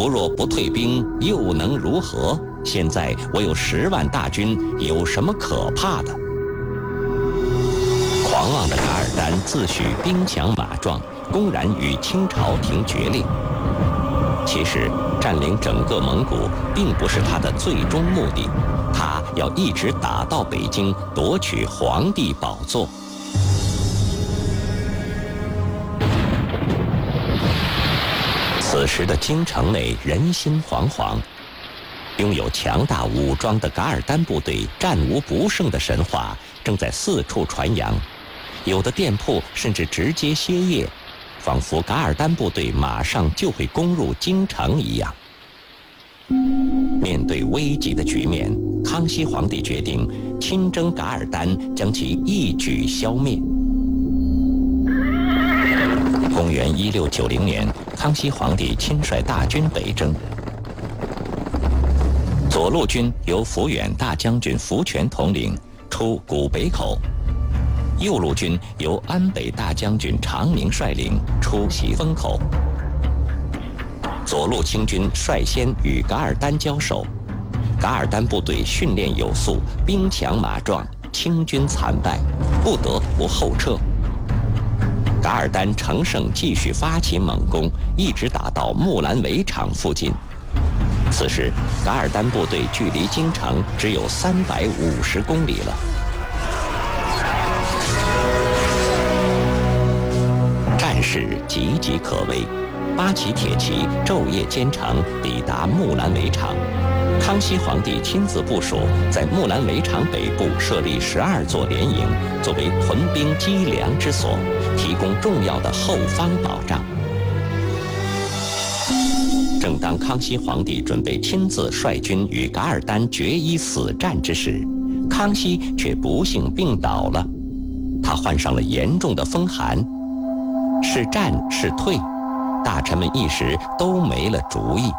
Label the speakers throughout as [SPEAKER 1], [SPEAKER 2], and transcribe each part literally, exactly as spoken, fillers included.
[SPEAKER 1] 吾若不退兵，又能如何？现在我有十万大军，有什么可怕的？狂妄的噶尔丹自诩兵强马壮，公然与清朝廷决裂。其实，占领整个蒙古并不是他的最终目的，他要一直打到北京，夺取皇帝宝座。此时的京城内人心惶惶，拥有强大武装的噶尔丹部队战无不胜的神话正在四处传扬，有的店铺甚至直接歇业，仿佛噶尔丹部队马上就会攻入京城一样。面对危急的局面，康熙皇帝决定亲征噶尔丹，将其一举消灭。公元一六九零年，康熙皇帝亲率大军北征。左路军由抚远大将军福全统领，出古北口；右路军由安北大将军长宁率领，出喜峰口。左路清军率先与噶尔丹交手，噶尔丹部队训练有素，兵强马壮，清军惨败，不得不后撤。噶尔丹乘胜继续发起猛攻，一直打到木兰围场附近。此时，噶尔丹部队距离京城只有三百五十公里了。战事岌岌可危，八旗铁骑昼夜兼程，抵达木兰围场。康熙皇帝亲自部署，在木兰围场北部设立十二座连营，作为屯兵积粮之所，提供重要的后方保障。正当康熙皇帝准备亲自率军与噶尔丹决一死战之时，康熙却不幸病倒了。他患上了严重的风寒，是战是退，大臣们一时都没了主意。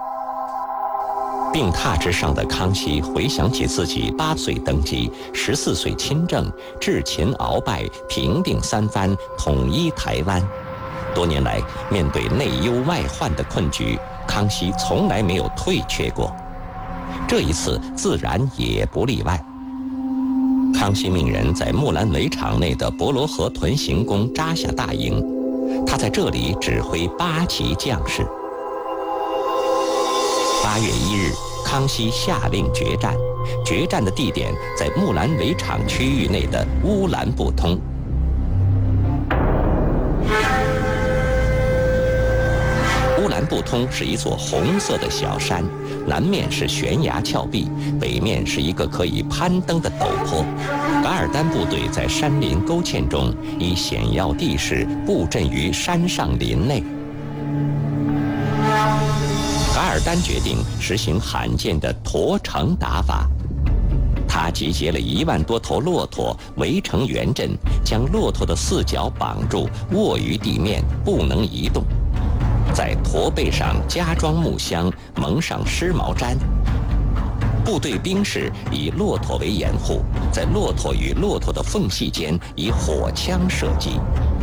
[SPEAKER 1] 病榻之上的康熙回想起自己八岁登基，十四岁亲政，制秦鳌拜，平定三藩，统一台湾。多年来，面对内忧外患的困局，康熙从来没有退却过，这一次自然也不例外。康熙命人在木兰围场内的博罗河屯行宫扎下大营，他在这里指挥八旗将士。八月一日，康熙下令决战，决战的地点在木兰围场区域内的乌兰布通。乌兰布通是一座红色的小山，南面是悬崖峭壁，北面是一个可以攀登的陡坡。噶尔丹部队在山林沟堑中，以险要地势布阵于山上林内。噶尔丹决定实行罕见的驼城打法，他集结了一万多头骆驼围成圆阵，将骆驼的四脚绑住，卧于地面，不能移动。在驼背上加装木箱，蒙上湿毛毡。部队兵士以骆驼为掩护，在骆驼与骆驼的缝隙间以火枪射击。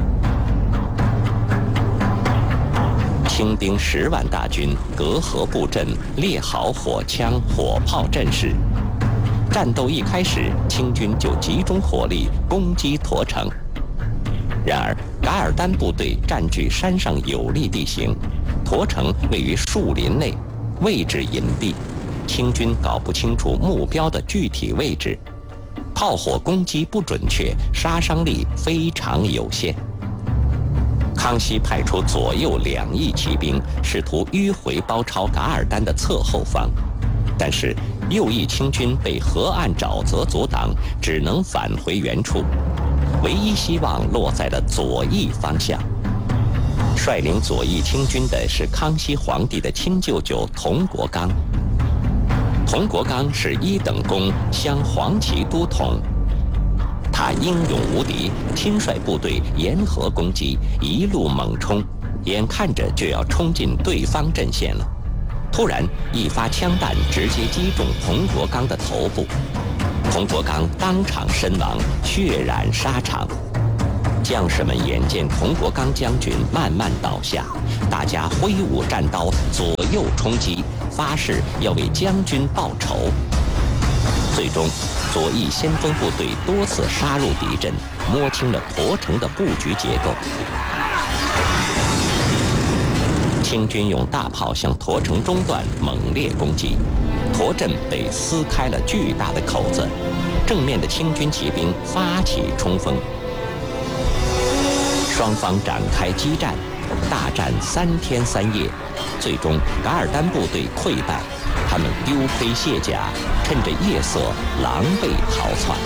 [SPEAKER 1] 清兵十万大军隔河布阵，列好火枪、火炮阵势。战斗一开始，清军就集中火力攻击驼城。然而，噶尔丹部队占据山上有利地形，驼城位于树林内，位置隐蔽，清军搞不清楚目标的具体位置，炮火攻击不准确，杀伤力非常有限。康熙派出左右两翼骑兵，试图迂回包抄噶尔丹的侧后方，但是右翼清军被河岸沼泽阻挡，只能返回原处。唯一希望落在了左翼方向。率领左翼清军的是康熙皇帝的亲舅舅佟国刚。佟国刚是一等功，镶黄旗都统。他英勇无敌，亲率部队沿河攻击，一路猛冲，眼看着就要冲进对方阵线了。突然，一发枪弹直接击中佟国刚的头部，佟国刚当场身亡，血染沙场。将士们眼见佟国刚将军慢慢倒下，大家挥舞战刀，左右冲击，发誓要为将军报仇。最终，左翼先锋部队多次杀入敌阵，摸清了驼城的布局结构。清军用大炮向驼城中段猛烈攻击，驼阵被撕开了巨大的口子，正面的清军骑兵发起冲锋。双方展开激战，大战三天三夜，最终噶尔丹部队溃败，他们丢盔卸甲，趁着夜色狼狈逃窜。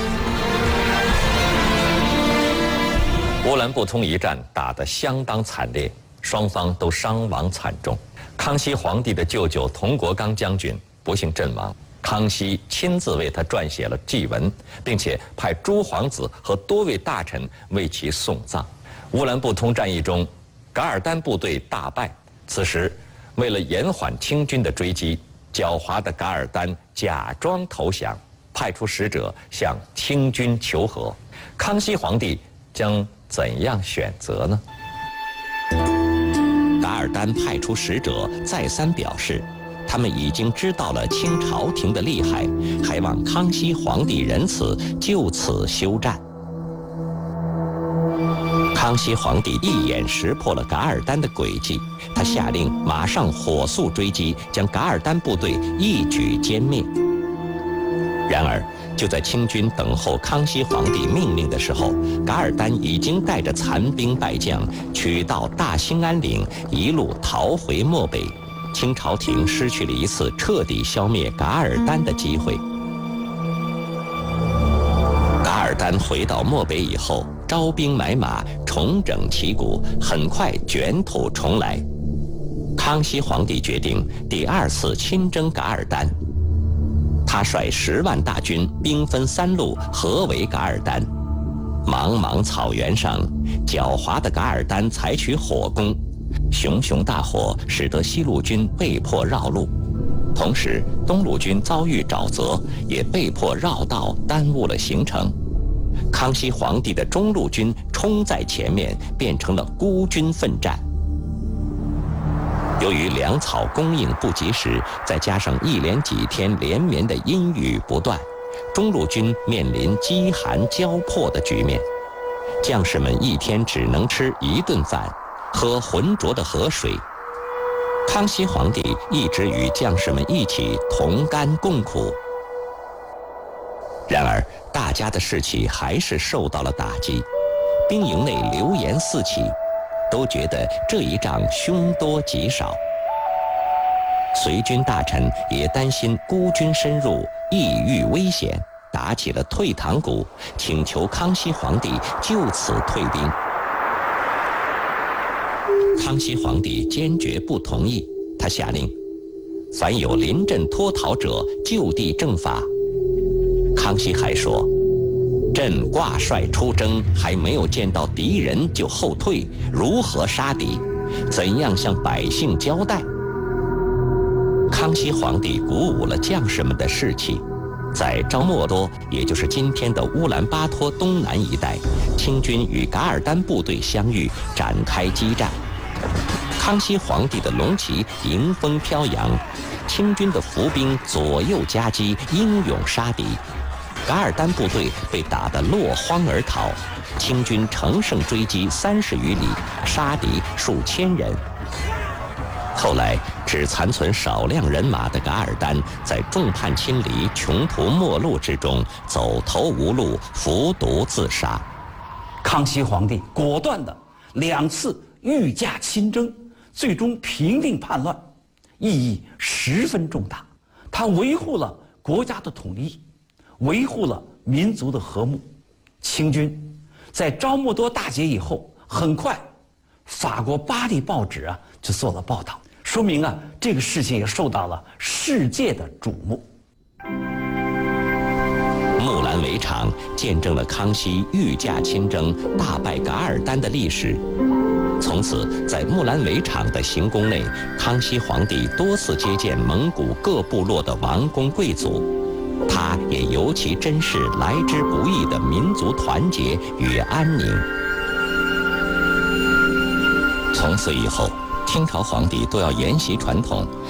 [SPEAKER 1] 乌兰布通一战打得相当惨烈，双方都伤亡惨重。康熙皇帝的舅舅佟国刚将军不幸阵亡，康熙亲自为他撰写了祭文，并且派诸皇子和多位大臣为其送葬。乌兰布通战役中，噶尔丹部队大败。此时，为了延缓清军的追击，狡猾的噶尔丹假装投降，派出使者向清军求和。康熙皇帝将怎样选择呢？噶尔丹派出使者再三表示，他们已经知道了清朝廷的厉害，还望康熙皇帝仁慈，就此休战。康熙皇帝一眼识破了噶尔丹的诡计，他下令马上火速追击，将噶尔丹部队一举歼灭。然而，就在清军等候康熙皇帝命令的时候，噶尔丹已经带着残兵败将取道大兴安岭，一路逃回漠北。清朝廷失去了一次彻底消灭噶尔丹的机会。噶尔丹回到漠北以后，招兵买马，重整旗鼓，很快卷土重来。康熙皇帝决定第二次亲征噶尔丹，他率十万大军，兵分三路合围噶尔丹。茫茫草原上，狡猾的噶尔丹采取火攻，熊熊大火使得西路军被迫绕路，同时东路军遭遇沼泽，也被迫绕道，耽误了行程。康熙皇帝的中路军冲在前面，变成了孤军奋战。由于粮草供应不及时，再加上一连几天连绵的阴雨不断，中路军面临饥寒交迫的局面。将士们一天只能吃一顿饭，喝浑浊的河水。康熙皇帝一直与将士们一起同甘共苦。然而，大家的士气还是受到了打击，兵营内流言四起，都觉得这一仗凶多吉少。随军大臣也担心孤军深入，意遇危险，打起了退堂鼓，请求康熙皇帝就此退兵。康熙皇帝坚决不同意，他下令，凡有临阵脱逃者，就地正法。康熙还说，朕挂帅出征，还没有见到敌人就后退，如何杀敌？怎样向百姓交代？康熙皇帝鼓舞了将士们的士气，在昭莫多，也就是今天的乌兰巴托东南一带，清军与噶尔丹部队相遇，展开激战。康熙皇帝的龙旗迎风飘扬，清军的伏兵左右夹击，英勇杀敌。噶尔丹部队被打得落荒而逃，清军乘胜追击三十余里，杀敌数千人。后来，只残存少量人马的噶尔丹，在众叛亲离、穷途末路之中，走投无路，服毒自杀。
[SPEAKER 2] 康熙皇帝果断地两次御驾亲征，最终平定叛乱，意义十分重大。他维护了国家的统一，维护了民族的和睦。清军在昭莫多大捷以后，很快法国巴黎报纸啊就做了报道，说明啊这个事情也受到了世界的瞩目。
[SPEAKER 1] 木兰围场见证了康熙御驾亲征、大败噶尔丹的历史。从此，在木兰围场的行宫内，康熙皇帝多次接见蒙古各部落的王公贵族，他也尤其珍视来之不易的民族团结与安宁。从此以后，清朝皇帝都要沿袭传统，